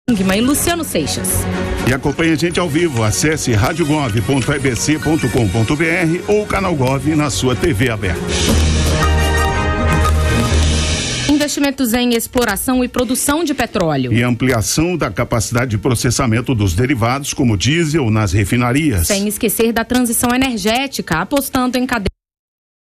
e Luciano Seixas. E acompanhe a gente ao vivo. Acesse radiogov.ebc.com.br ou Canal Gov na sua TV aberta. Investimentos em exploração e produção de petróleo. E ampliação da capacidade de processamento dos derivados, como diesel, nas refinarias. Sem esquecer da transição energética, apostando em cadeias